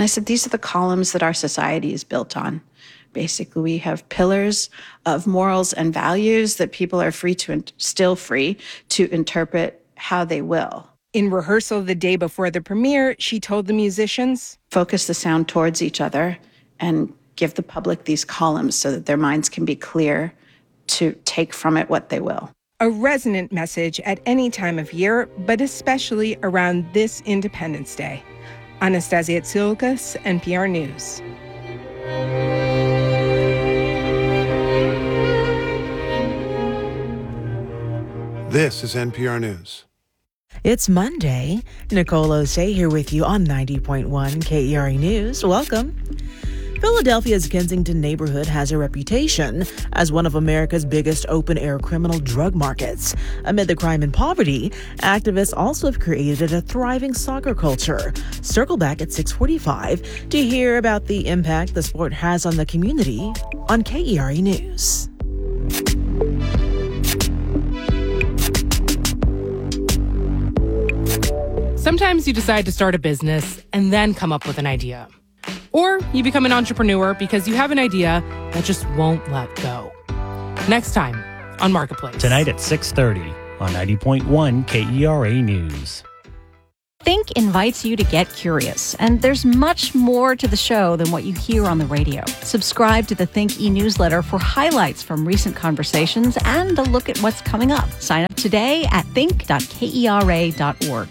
I said, these are the columns that our society is built on. Basically, we have pillars of morals and values that people are still free to interpret how they will. In rehearsal the day before the premiere, she told the musicians, focus the sound towards each other and give the public these columns so that their minds can be clear to take from it what they will. A resonant message at any time of year, but especially around this Independence Day. Anastasia Tsoukas, NPR News. This is NPR News. It's Monday. Nicole Osei here with you on 90.1 KERA News. Welcome. Philadelphia's Kensington neighborhood has a reputation as one of America's biggest open-air criminal drug markets. Amid the crime and poverty, activists also have created a thriving soccer culture. Circle back at 6:45 to hear about the impact the sport has on the community on KERA News. Sometimes you decide to start a business and then come up with an idea. Or you become an entrepreneur because you have an idea that just won't let go. Next time on Marketplace. Tonight at 6:30 on 90.1 KERA News. Think invites you to get curious, and there's much more to the show than what you hear on the radio. Subscribe to the Think e-newsletter for highlights from recent conversations and a look at what's coming up. Sign up today at think.kera.org.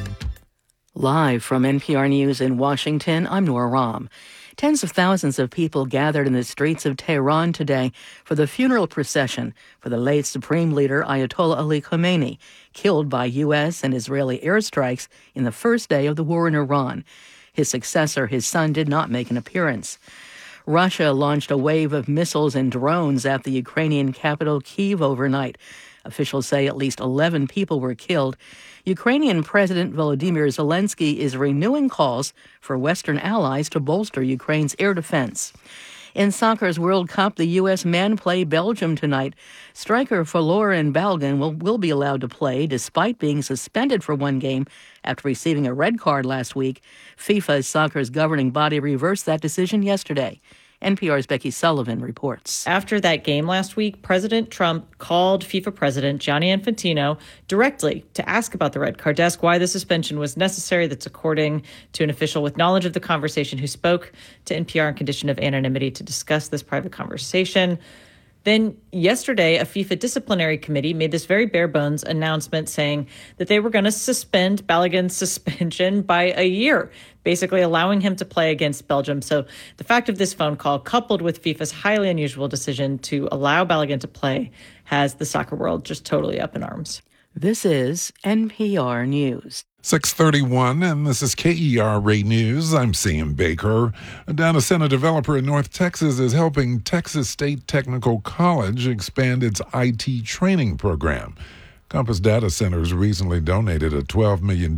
Live from NPR News in Washington, I'm Nora Rahm. Tens of thousands of people gathered in the streets of Tehran today for the funeral procession for the late Supreme Leader Ayatollah Ali Khamenei, killed by U.S. and Israeli airstrikes in the first day of the war in Iran. His successor, his son, did not make an appearance. Russia launched a wave of missiles and drones at the Ukrainian capital Kyiv overnight. Officials say at least 11 people were killed. Ukrainian President Volodymyr Zelensky is renewing calls for Western allies to bolster Ukraine's air defense. In soccer's World Cup, the U.S. men play Belgium tonight. Striker Folarin Balogun will be allowed to play despite being suspended for one game after receiving a red card last week. FIFA's soccer's governing body reversed that decision yesterday. NPR's Becky Sullivan reports. After that game last week, President Trump called FIFA President Gianni Infantino directly to ask about the red card, to ask why the suspension was necessary. That's according to an official with knowledge of the conversation who spoke to NPR on condition of anonymity to discuss this private conversation. Then yesterday, a FIFA disciplinary committee made this very bare bones announcement saying that they were going to suspend Balogun's suspension by a year, basically allowing him to play against Belgium. So the fact of this phone call, coupled with FIFA's highly unusual decision to allow Balogun to play, has the soccer world just totally up in arms. This is NPR News. 6:31, and this is KERA News. I'm Sam Baker. A data center developer in North Texas is helping Texas State Technical College expand its IT training program. Compass Data Centers recently donated a $12 million,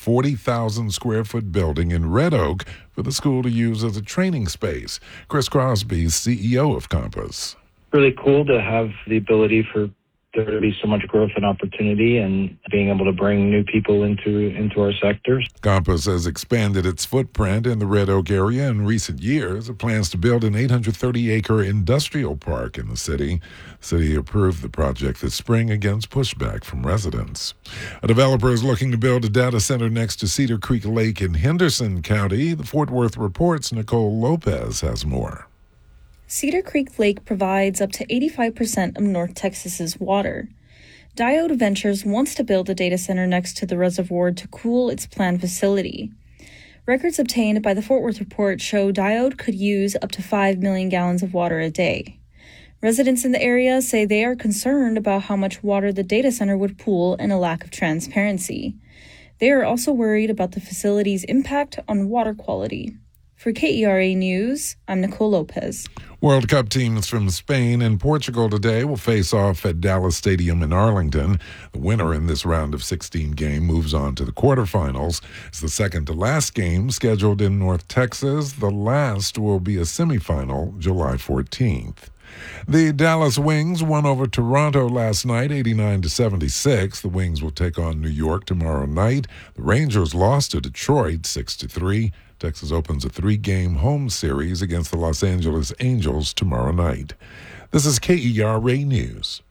40,000-square-foot building in Red Oak for the school to use as a training space. Chris Crosby is CEO of Compass. Really cool to have the ability for there to be so much growth and opportunity and being able to bring new people into our sectors. Compass has expanded its footprint in the Red Oak area in recent years. It plans to build an 830-acre industrial park in the city. The city approved the project this spring against pushback from residents. A developer is looking to build a data center next to Cedar Creek Lake in Henderson County. The Fort Worth Report's Nicole Lopez has more. Cedar Creek Lake provides up to 85% of North Texas's water. Diode Ventures wants to build a data center next to the reservoir to cool its planned facility. Records obtained by the Fort Worth Report show Diode could use up to 5 million gallons of water a day. Residents in the area say they are concerned about how much water the data center would pool and a lack of transparency. They are also worried about the facility's impact on water quality. For KERA News, I'm Nicole Lopez. World Cup teams from Spain and Portugal today will face off at Dallas Stadium in Arlington. The winner in this round of 16 game moves on to the quarterfinals. It's the second to last game scheduled in North Texas. The last will be a semifinal July 14th. The Dallas Wings won over Toronto last night, 89-76. The Wings will take on New York tomorrow night. The Rangers lost to Detroit 6-3. Texas opens a 3-game home series against the Los Angeles Angels tomorrow night. This is KERA News.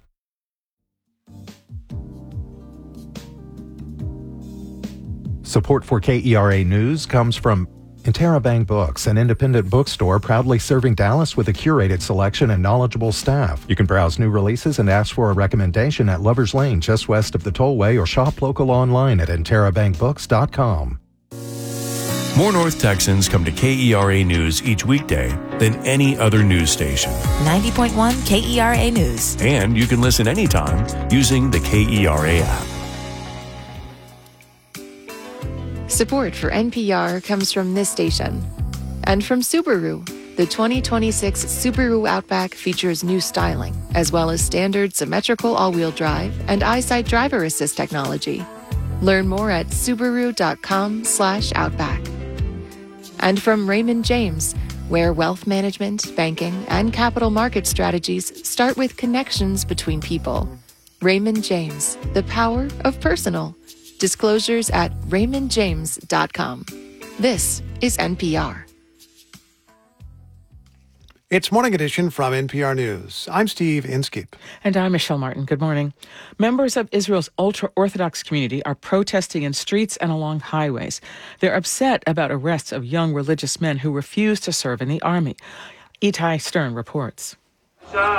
Support for KERA News comes from Interbank Books, an independent bookstore proudly serving Dallas with a curated selection and knowledgeable staff. You can browse new releases and ask for a recommendation at Lover's Lane, just west of the tollway, or shop local online at interabankbooks.com. More North Texans come to KERA News each weekday than any other news station. 90.1 KERA News. And you can listen anytime using the KERA app. Support for NPR comes from this station and from Subaru. The 2026 Subaru Outback features new styling, as well as standard symmetrical all-wheel drive and EyeSight driver assist technology. Learn more at Subaru.com/Outback. And from Raymond James, where wealth management, banking, and capital market strategies start with connections between people. Raymond James, the power of personal. Disclosures at raymondjames.com. This is NPR. It's Morning Edition from NPR News. I'm Steve Inskeep. And I'm Michelle Martin. Good morning. Members of Israel's ultra-Orthodox community are protesting in streets and along highways. They're upset about arrests of young religious men who refuse to serve in the army. Itai Stern reports.